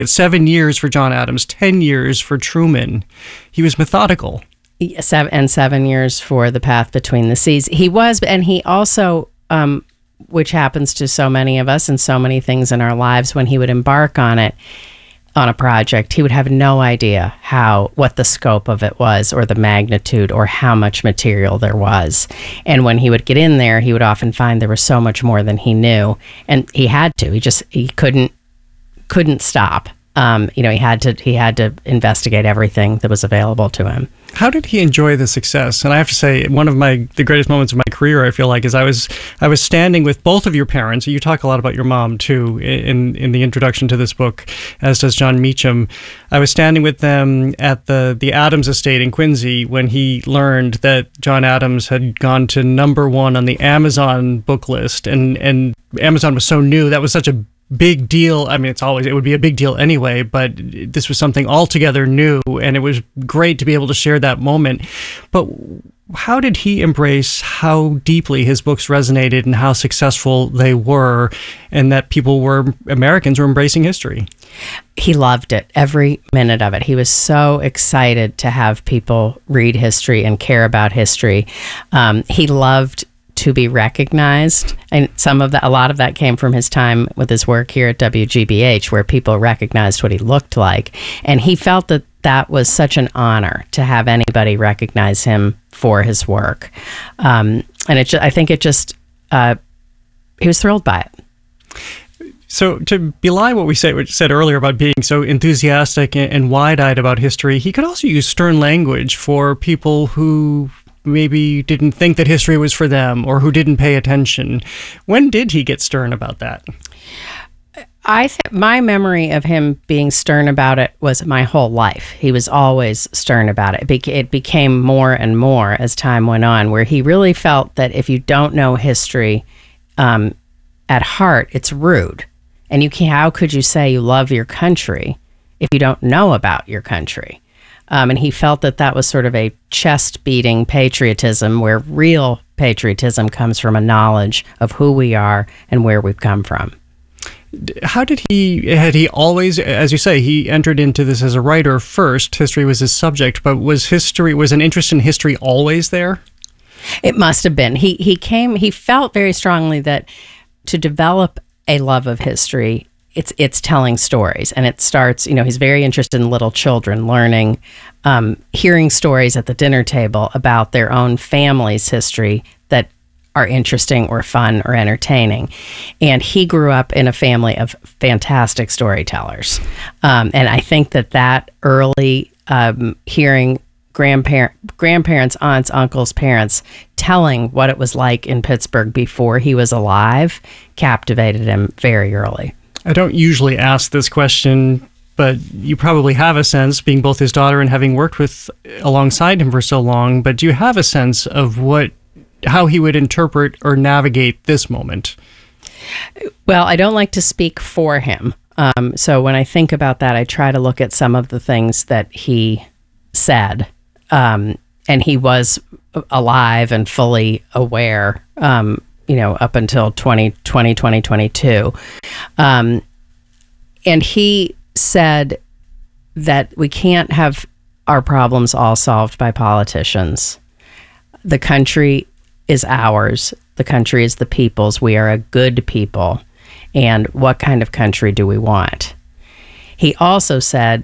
7 years for John Adams, 10 years for Truman. He was methodical. 7 years for The Path Between the Seas. He was, and he also, which happens to so many of us and so many things in our lives, when he would embark on it, on a project, he would have no idea what the scope of it was, or the magnitude, or how much material there was. And when he would get in there, he would often find there was so much more than he knew, and he had to. He couldn't stop. He had to investigate everything that was available to him. How did he enjoy the success? And I have to say, one of the greatest moments of my career, I feel like, is I was standing with both of your parents. You talk a lot about your mom too in the introduction to this book, as does John Meacham. I was standing with them at the Adams estate in Quincy when he learned that John Adams had gone to #1 on the Amazon book list, and Amazon was so new. That was such a big deal. I mean, it would be a big deal anyway, but this was something altogether new, and it was great to be able to share that moment. But how did he embrace how deeply his books resonated and how successful they were, and that Americans were embracing history? He loved it, every minute of it. He was so excited to have people read history and care about history. He loved to be recognized, and a lot of that came from his time with his work here at WGBH, where people recognized what he looked like, and he felt that was such an honor to have anybody recognize him for his work, and I think he was thrilled by it. So to belie what we said earlier about being so enthusiastic and wide-eyed about history, he could also use stern language for people who maybe didn't think that history was for them, or who didn't pay attention. When did he get stern about that? I think my memory of him being stern about it was my whole life. He was always stern about it. It became more and more as time went on, where he really felt that if you don't know history at heart, it's rude. And how could you say you love your country if you don't know about your country? And he felt that was sort of a chest-beating patriotism, where real patriotism comes from a knowledge of who we are and where we've come from. Had he always, as you say, he entered into this as a writer first, history was his subject, but was an interest in history always there? It must have been. He felt very strongly that to develop a love of history, it's telling stories, and it starts, he's very interested in little children learning, hearing stories at the dinner table about their own family's history that are interesting or fun or entertaining. And he grew up in a family of fantastic storytellers. And I think that early hearing grandparents, aunts, uncles, parents telling what it was like in Pittsburgh before he was alive captivated him very early. I don't usually ask this question, but you probably have a sense, being both his daughter and having worked alongside him for so long, but do you have a sense of how he would interpret or navigate this moment? Well, I don't like to speak for him. So when I think about that, I try to look at some of the things that he said. And he was alive and fully aware, up until 2022. And he said that we can't have our problems all solved by politicians. The country is ours. The country is the people's. We are a good people. And what kind of country do we want? He also said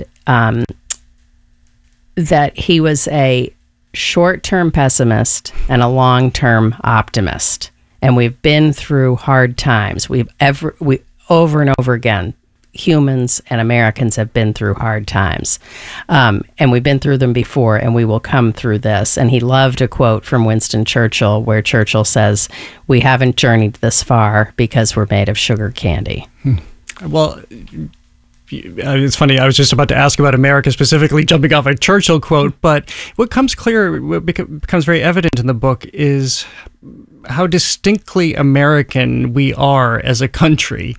that he was a short-term pessimist and a long-term optimist. And we've been through hard times. We over and over again, humans and Americans have been through hard times. And we've been through them before, and we will come through this. And he loved a quote from Winston Churchill, where Churchill says, "We haven't journeyed this far because we're made of sugar candy." Well, it's funny, I was just about to ask about America specifically, jumping off a Churchill quote, but what becomes very evident in the book is how distinctly American we are as a country.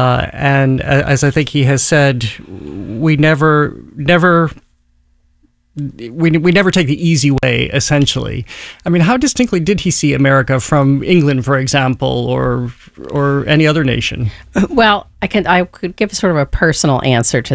And as I think he has said, we never we never take the easy way, essentially. I mean, how distinctly did he see America from England, for example, or any other nation? Well, I could give sort of a personal answer to